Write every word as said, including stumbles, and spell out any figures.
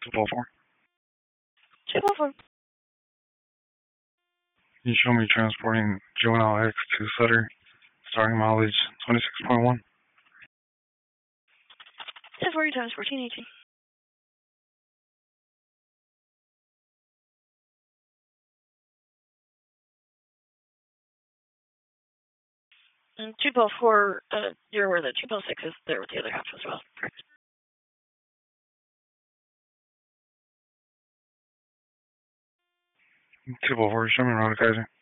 two four four. two four four. You show me transporting Juvenile X to Sutter, starting mileage twenty-six point one. ten forty times fourteen eighteen. And two four four, uh, you're aware that two four six is there with the other half as well, correct? two four four, show me road, Kaiser.